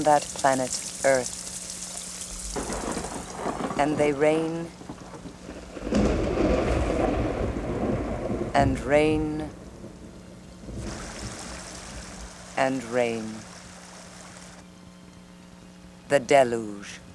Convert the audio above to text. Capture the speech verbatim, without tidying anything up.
that planet Earth, and they reign and reign and reign. The deluge.